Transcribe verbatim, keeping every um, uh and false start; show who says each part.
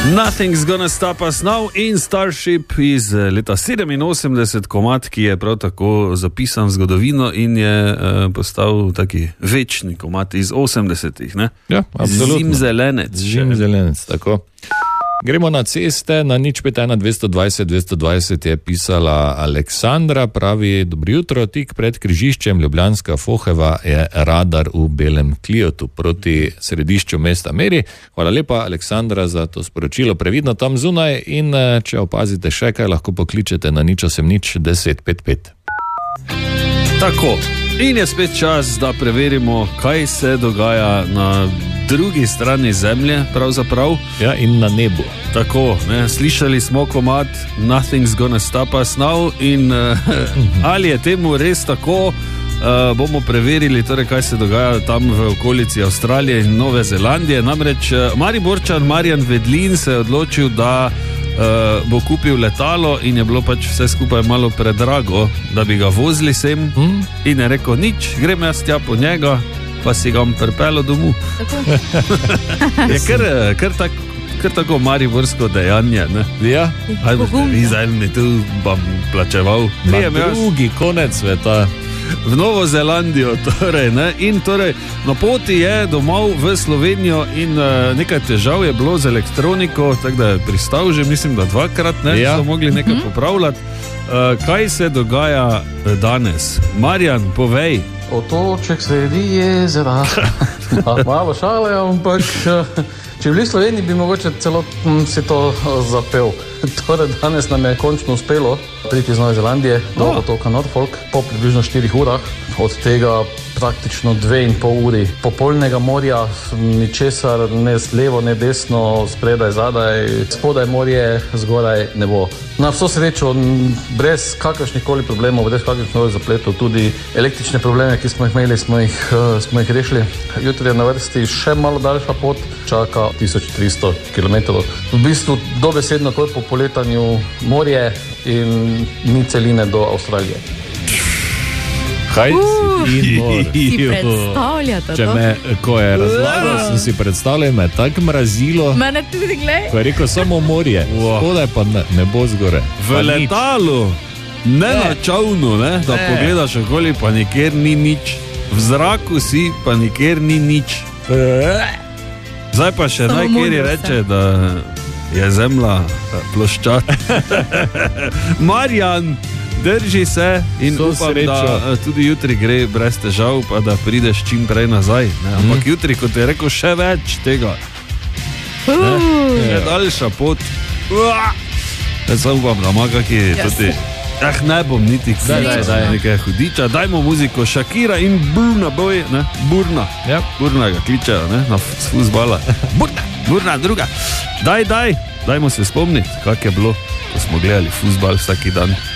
Speaker 1: Nothing's gonna stop us now in Starship iz leta sedeminosemdeset, komad, ki je prav tako zapisan v zgodovino in je uh, postal taki večni komad iz osemdesetih, ne?
Speaker 2: Ja, absolutno.
Speaker 1: Zimzelenec.
Speaker 2: Zimzelenec, tako. Gremo na ceste, na nič pet ena dvesto dvajset dvesto dvajset je pisala Aleksandra, pravi: dobro jutro, tik pred križiščem Ljubljanska Foheva je radar v belem Cliotu proti središču mesta meri. Hvala lepa, Aleksandra, za to sporočilo, previdno tam zunaj in če opazite še kaj, lahko pokličete na nič osem nič deset pet pet.
Speaker 1: Tako, in je spet čas, da preverimo, kaj se dogaja na drugi strani zemlje, pravzaprav.
Speaker 2: Ja, in na nebu.
Speaker 1: Tako, ne, slišali smo komad Nothing's gonna stop us now in uh, ali je temu res tako, uh, bomo preverili, torej, kaj se dogaja tam v okolici Avstralije in Nove Zelandije. Namreč uh, Mariborčan Marjan Vedlin se je odločil, da uh, bo kupil letalo in je bilo pač vse skupaj malo predrago, da bi ga vozili sem, hmm? In je rekel, nič, grem jaz tja po njega, pa si ga pripelo domov. Je kar, kar, tak, kar tako mariborsko dejanje, ne?
Speaker 2: Ja.
Speaker 1: Ajde, zdaj mi tu bom plačeval.
Speaker 2: Na drugi konec sveta.
Speaker 1: V Novo Zelandijo, torej, ne? In torej, na poti je domov v Slovenijo in uh, nekaj težav je bilo z elektroniko, tako da je pristal že, mislim, da dvakrat, ne? Ja. So mogli nekaj mm-hmm. popravljati. Uh, kaj se dogaja danes? Marjan, povej.
Speaker 3: Otoček sredi jezera. Malo šale, ampak če bi v Sloveniji, bi mogoče celo si to zapel. Torej, danes nam je končno uspelo priti iz Nove Zelandije do oh. otoka Norfolk po približno štirih urah, od tega praktično dve in pol uri popolnega morja, ničesar ne levo, ne desno, spredaj, zadaj, spodaj morje, zgoraj nebo. Na vso srečo, brez kakršnih koli problemov, brez kakršnih koli zapletov, tudi električne probleme, ki smo jih imeli, smo jih, smo jih rešili. Jutri je na vrsti še malo daljša pot, čaka tisoč tristo kilometrov. V bistvu dobesedno kot po poletanju morje in ni celine do Avstralije.
Speaker 2: Kaj si in mor?
Speaker 4: Si predstavljate to?
Speaker 2: Če me, ko je razlagal, sem si predstavljal, me tako mrazilo.
Speaker 4: Mene tudi, glej.
Speaker 2: Ko je rekel samo morje, spodaj pa ne, ne bo zgore.
Speaker 1: V letalu, ne, ne na čovnu, ne, da ne. Pogledaš okoli, pa nikjer ni nič. V zraku si, pa nikjer ni nič. Zdaj pa še najkjer reče, da je zemlja ploščat. Marjan, drži se in so upam, srečo. Da tudi jutri gre brez težav, pa da prideš čim prej nazaj. Ne? Ampak mm. jutri, kot je rekel, še več tega. Uh. Še daljša pot. Jaz sem upam, da ima kaki yes. tudi... Eh, ne bom niti kdaj nekaj hudiča. Dajmo muziko Shakira in Burna Boy, ne? Burna. Ja. Burna ga kličejo, ne? Na fuzbala. Burna, Burna druga. Daj, daj. Dajmo se spomniti, kak je bilo, ko smo gledali fuzbal vsaki dan.